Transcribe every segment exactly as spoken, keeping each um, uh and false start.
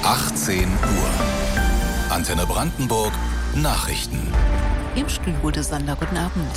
achtzehn Uhr. Antenne Brandenburg Nachrichten. Im Studio der Sander, guten Abend.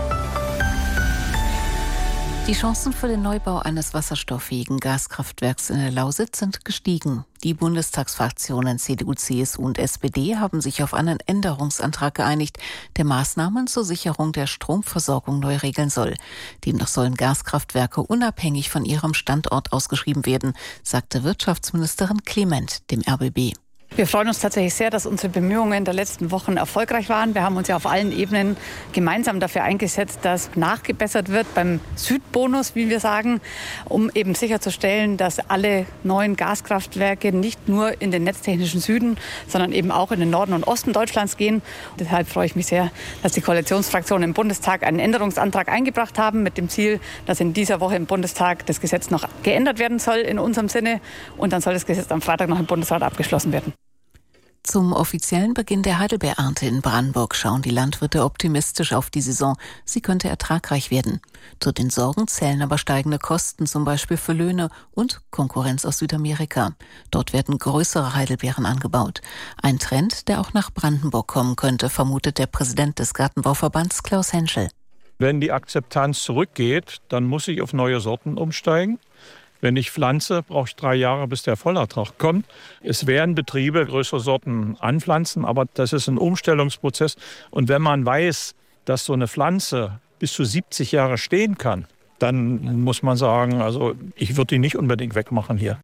Die Chancen für den Neubau eines wasserstofffähigen Gaskraftwerks in der Lausitz sind gestiegen. Die Bundestagsfraktionen C D U, C S U und S P D haben sich auf einen Änderungsantrag geeinigt, der Maßnahmen zur Sicherung der Stromversorgung neu regeln soll. Demnach sollen Gaskraftwerke unabhängig von ihrem Standort ausgeschrieben werden, sagte Wirtschaftsministerin Clement dem R B B. Wir freuen uns tatsächlich sehr, dass unsere Bemühungen der letzten Wochen erfolgreich waren. Wir haben uns ja auf allen Ebenen gemeinsam dafür eingesetzt, dass nachgebessert wird beim Südbonus, wie wir sagen, um eben sicherzustellen, dass alle neuen Gaskraftwerke nicht nur in den netztechnischen Süden, sondern eben auch in den Norden und Osten Deutschlands gehen. Und deshalb freue ich mich sehr, dass die Koalitionsfraktionen im Bundestag einen Änderungsantrag eingebracht haben mit dem Ziel, dass in dieser Woche im Bundestag das Gesetz noch geändert werden soll in unserem Sinne. Und dann soll das Gesetz am Freitag noch im Bundesrat abgeschlossen werden. Zum offiziellen Beginn der Heidelbeerernte in Brandenburg schauen die Landwirte optimistisch auf die Saison. Sie könnte ertragreich werden. Zu den Sorgen zählen aber steigende Kosten, zum Beispiel für Löhne und Konkurrenz aus Südamerika. Dort werden größere Heidelbeeren angebaut. Ein Trend, der auch nach Brandenburg kommen könnte, vermutet der Präsident des Gartenbauverbands Klaus Henschel. Wenn die Akzeptanz zurückgeht, dann muss ich auf neue Sorten umsteigen. Wenn ich pflanze, brauche ich drei Jahre, bis der Vollertrag kommt. Es werden Betriebe größere Sorten anpflanzen, aber das ist ein Umstellungsprozess. Und wenn man weiß, dass so eine Pflanze bis zu siebzig Jahre stehen kann, dann muss man sagen, also ich würde die nicht unbedingt wegmachen hier.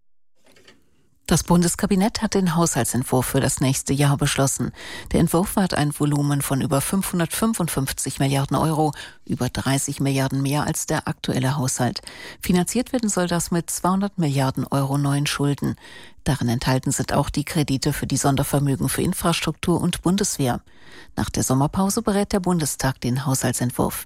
Das Bundeskabinett hat den Haushaltsentwurf für das nächste Jahr beschlossen. Der Entwurf hat ein Volumen von über fünfhundertfünfundfünfzig Milliarden Euro, über dreißig Milliarden mehr als der aktuelle Haushalt. Finanziert werden soll das mit zweihundert Milliarden Euro neuen Schulden. Darin enthalten sind auch die Kredite für die Sondervermögen für Infrastruktur und Bundeswehr. Nach der Sommerpause berät der Bundestag den Haushaltsentwurf.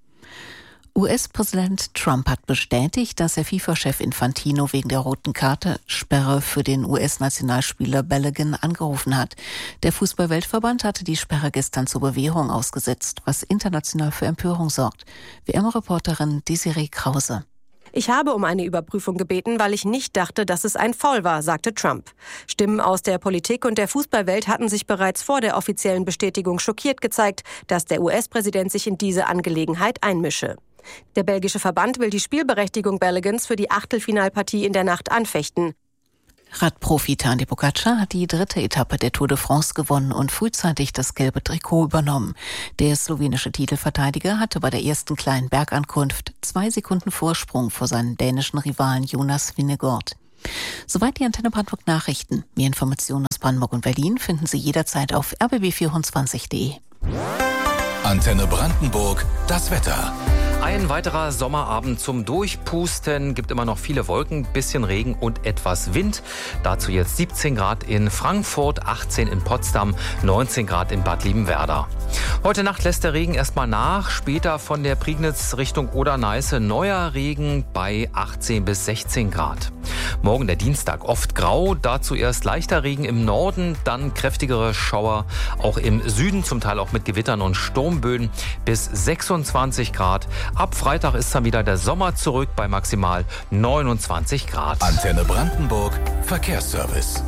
U S-Präsident Trump hat bestätigt, dass er FIFA-Chef Infantino wegen der roten Karte Sperre für den U S-Nationalspieler Balogun angerufen hat. Der Fußball-Weltverband hatte die Sperre gestern zur Bewährung ausgesetzt, was international für Empörung sorgt. W M-Reporterin Desiree Krause. Ich habe um eine Überprüfung gebeten, weil ich nicht dachte, dass es ein Foul war, sagte Trump. Stimmen aus der Politik und der Fußballwelt hatten sich bereits vor der offiziellen Bestätigung schockiert gezeigt, dass der U S-Präsident sich in diese Angelegenheit einmische. Der belgische Verband will die Spielberechtigung Baloguns für die Achtelfinalpartie in der Nacht anfechten. Radprofi Tadej Pogačar hat die dritte Etappe der Tour de France gewonnen und frühzeitig das gelbe Trikot übernommen. Der slowenische Titelverteidiger hatte bei der ersten kleinen Bergankunft zwei Sekunden Vorsprung vor seinen dänischen Rivalen Jonas Vingegaard. Soweit die Antenne Brandenburg Nachrichten. Mehr Informationen aus Brandenburg und Berlin finden Sie jederzeit auf r b b vierundzwanzig punkt d e. Antenne Brandenburg, das Wetter. Ein weiterer Sommerabend zum Durchpusten, gibt immer noch viele Wolken, bisschen Regen und etwas Wind. Dazu jetzt siebzehn Grad in Frankfurt, achtzehn in Potsdam, neunzehn Grad in Bad Liebenwerda. Heute Nacht lässt der Regen erstmal nach, später von der Prignitz Richtung Oder-Neiße neuer Regen bei achtzehn bis sechzehn Grad. Morgen der Dienstag oft grau, dazu erst leichter Regen im Norden, dann kräftigere Schauer auch im Süden, zum Teil auch mit Gewittern und Sturmböen bis sechsundzwanzig Grad. Ab Freitag ist dann wieder der Sommer zurück bei maximal neunundzwanzig Grad. Antenne Brandenburg Verkehrsservice.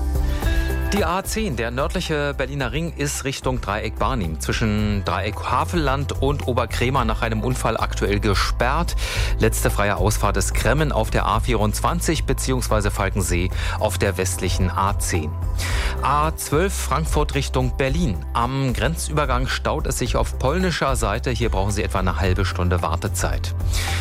Die A zehn, der nördliche Berliner Ring, ist Richtung Dreieck Barnim. Zwischen Dreieck Havelland und Oberkrämer nach einem Unfall aktuell gesperrt. Letzte freie Ausfahrt ist Kremmen auf der A vierundzwanzig bzw. Falkensee auf der westlichen A zehn. A zwölf Frankfurt Richtung Berlin. Am Grenzübergang staut es sich auf polnischer Seite. Hier brauchen Sie etwa eine halbe Stunde Wartezeit.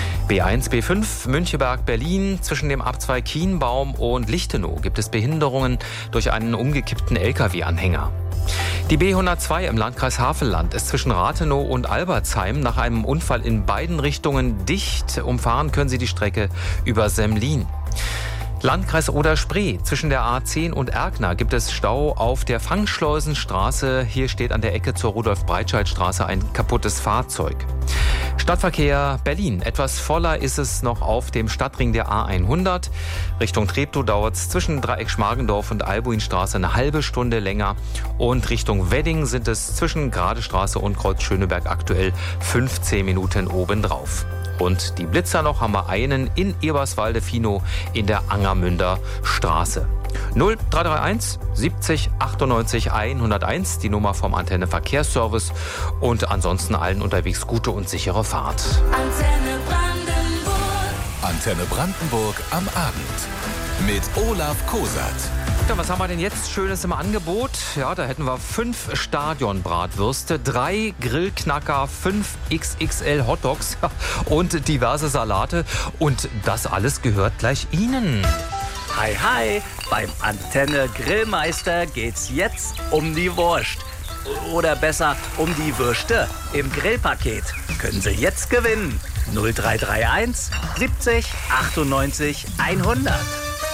B eins, B fünf Müncheberg-Berlin. Zwischen dem Abzweig Kienbaum und Lichtenau gibt es Behinderungen durch einen umgekippten L K W-Anhänger. Die B hundertzwei im Landkreis Havelland ist zwischen Rathenow und Albertsheim nach einem Unfall in beiden Richtungen dicht. Umfahren können Sie die Strecke über Semlin. Landkreis Oder-Spree. Zwischen der A zehn und Erkner gibt es Stau auf der Fangschleusenstraße. Hier steht an der Ecke zur Rudolf-Breitscheid-Straße ein kaputtes Fahrzeug. Stadtverkehr Berlin. Etwas voller ist es noch auf dem Stadtring der A hundert. Richtung Treptow dauert es zwischen Dreieck Schmargendorf und Albuinstraße eine halbe Stunde länger. Und Richtung Wedding sind es zwischen Gradestraße und Kreuz Schöneberg aktuell fünfzehn Minuten obendrauf. Und die Blitzer noch haben wir einen in Eberswalde-Finow in der Angermünder Straße. null drei drei eins siebzig achtundneunzig hunderteins, die Nummer vom Antenne Verkehrsservice. Und ansonsten allen unterwegs gute und sichere Fahrt. Antenne Brandenburg. Antenne Brandenburg am Abend mit Olaf Kosat. Ja, was haben wir denn jetzt Schönes im Angebot? Ja, da hätten wir fünf Stadionbratwürste, drei Grillknacker, fünf X X L Hotdogs und diverse Salate. Und das alles gehört gleich Ihnen. Hi, hi, beim Antenne Grillmeister geht's jetzt um die Wurst. Oder besser, um die Würste im Grillpaket. Können Sie jetzt gewinnen. null drei drei eins siebzig achtundneunzig hundert.